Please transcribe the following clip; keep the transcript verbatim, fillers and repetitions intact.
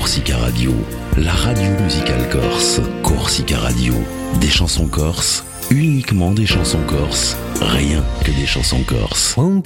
Corsica Radio, la radio musicale corse. Corsica Radio, des chansons corses, uniquement des chansons corses, rien que des chansons corses. Quand